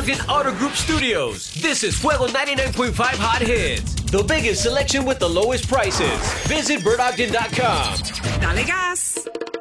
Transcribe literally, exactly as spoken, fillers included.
Ogden Auto Group Studios. This is Fuego ninety-nine point five Hot Hits. The biggest selection with the lowest prices. Visit Bert Ogden dot com. Dale gas.